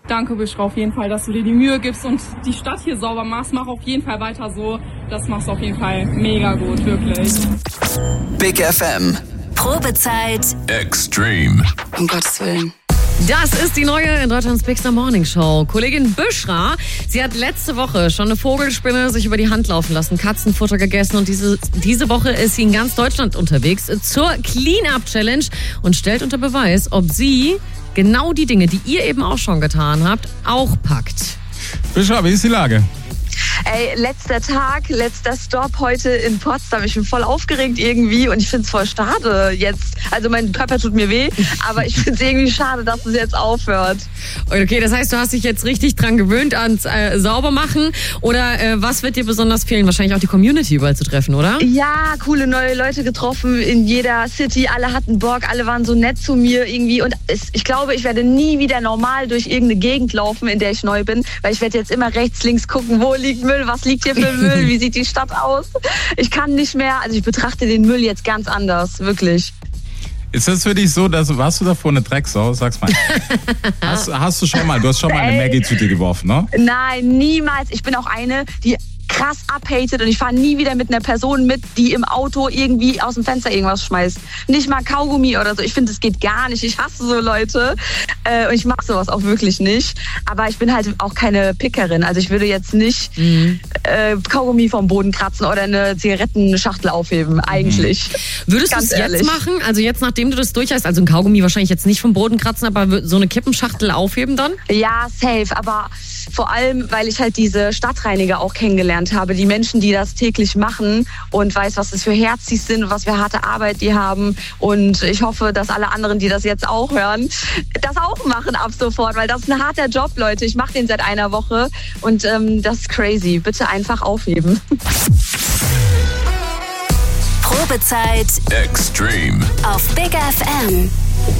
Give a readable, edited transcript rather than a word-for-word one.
Danke, Bishra, auf jeden Fall, dass du dir die Mühe gibst und die Stadt hier sauber machst. Mach auf jeden Fall weiter so. Das machst du auf jeden Fall mega gut, wirklich. Big FM. Probezeit Extreme. Um Gottes Willen. Das ist die neue in Deutschlands Bigster Morning Show. Kollegin Bishra, sie hat letzte Woche schon eine Vogelspinne sich über die Hand laufen lassen, Katzenfutter gegessen und diese Woche ist sie in ganz Deutschland unterwegs zur Clean-Up-Challenge und stellt unter Beweis, ob sie genau die Dinge, die ihr eben auch schon getan habt, auch packt. Bishra, wie ist die Lage? Ey, letzter Tag, letzter Stopp heute in Potsdam. Ich bin voll aufgeregt irgendwie und ich finde es voll schade jetzt. Also mein Körper tut mir weh, aber ich finde es irgendwie schade, dass es jetzt aufhört. Okay, das heißt, du hast dich jetzt richtig dran gewöhnt ans Saubermachen oder was wird dir besonders fehlen? Wahrscheinlich auch die Community überall zu treffen, oder? Ja, coole neue Leute getroffen in jeder City. Alle hatten Bock, alle waren so nett zu mir irgendwie. Und ich glaube, ich werde nie wieder normal durch irgendeine Gegend laufen, in der ich neu bin, weil ich werde jetzt immer rechts, links gucken, wo liegt Müll, was liegt hier für Müll, wie sieht die Stadt aus. Ich kann nicht mehr, also ich betrachte den Müll jetzt ganz anders, wirklich. Ist das für dich so, warst du davor eine Drecksau? Sag's mal. Du hast schon mal eine Maggie-Tüte geworfen, ne? Nein, niemals. Ich bin auch eine, die krass abhatet und ich fahre nie wieder mit einer Person mit, die im Auto irgendwie aus dem Fenster irgendwas schmeißt. Nicht mal Kaugummi oder so. Ich finde, das geht gar nicht. Ich hasse so Leute und ich mache sowas auch wirklich nicht. Aber ich bin halt auch keine Pickerin. Also ich würde jetzt nicht Kaugummi vom Boden kratzen oder eine Zigarettenschachtel aufheben. Eigentlich. Würdest du es jetzt machen? Also jetzt, nachdem du das durch hast, also ein Kaugummi wahrscheinlich jetzt nicht vom Boden kratzen, aber so eine Kippenschachtel aufheben dann? Ja, safe. Aber vor allem, weil ich halt diese Stadtreiniger auch kennengelernt habe, die Menschen, die das täglich machen und weiß, was das für Herzis sind und was für harte Arbeit die haben. Und ich hoffe, dass alle anderen, die das jetzt auch hören, das auch machen ab sofort, weil das ist ein harter Job, Leute. Ich mache den seit einer Woche und das ist crazy. Bitte einfach aufheben. Probezeit Extreme. auf Big FM.